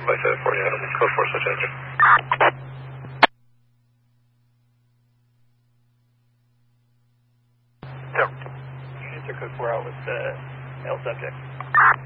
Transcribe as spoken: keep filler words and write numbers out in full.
by seven forty, Adam. Code four, switch engine. Answer code four out with the male subject.